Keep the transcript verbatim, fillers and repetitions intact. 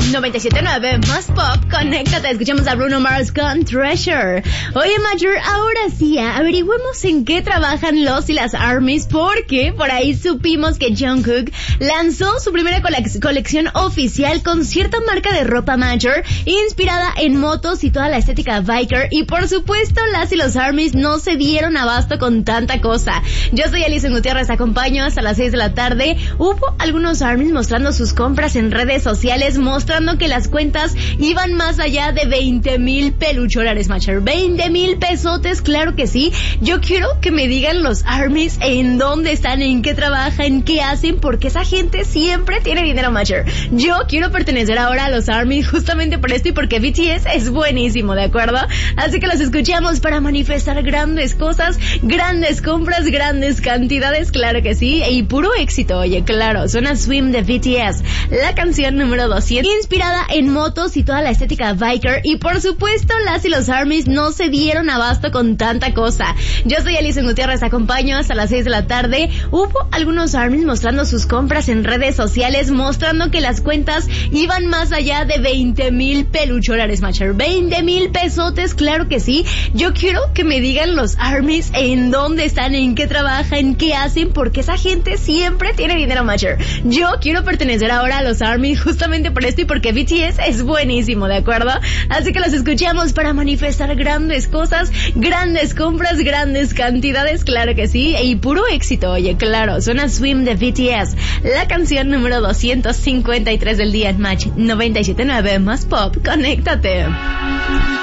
noventa y siete punto nueve más pop, conéctate, escuchamos a Bruno Mars con Treasure. Oye, Major, ahora sí, averigüemos en qué trabajan los y las ARMYs, porque por ahí supimos que Jungkook lanzó su primera colec- colección oficial con cierta marca de ropa Major, inspirada en motos y toda la estética biker, y por supuesto las y los ARMYs no se dieron abasto con tanta cosa. Yo soy Alison Gutiérrez, te acompaño hasta las seis de la tarde. Hubo algunos ARMYs mostrando sus compras en redes sociales, mostrando que las cuentas iban más allá de veinte mil pelucholares, Major. veinte mil pesotes, claro que sí. Yo quiero que me digan los ARMYs en dónde están, en qué trabajan, qué hacen, porque esa gente siempre tiene dinero, Major. Yo quiero pertenecer ahora a los ARMYs justamente por esto y porque B T S es buenísimo, ¿de acuerdo? Así que los escuchamos para manifestar grandes cosas, grandes compras, grandes cantidades, claro que sí, y puro éxito. Oye, claro, suena Swim de B T S, la canción número doscientos, inspirada en motos y toda la estética biker, y por supuesto las y los ARMYs no se dieron abasto con tanta cosa. Yo soy Alison Gutiérrez, te acompaño hasta las seis de la tarde. Hubo algunos ARMYs mostrando sus compras en redes sociales, mostrando que las cuentas iban más allá de veinte mil pelucholares, Major. veinte mil pesotes, claro que sí. Yo quiero que me digan los ARMYs en dónde están, en qué trabajan, qué hacen, porque esa gente siempre tiene dinero, Major. Yo quiero pertenecer ahora a los ARMYs justamente por esto y porque B T S es buenísimo, ¿de acuerdo? Así que los escuchamos para manifestar grandes cosas, grandes compras, grandes cantidades, claro que sí, y puro éxito. Oye, claro, suena Swim de B T S, la canción número doscientos cincuenta y tres del día en Match noventa y siete punto nueve más pop, conéctate.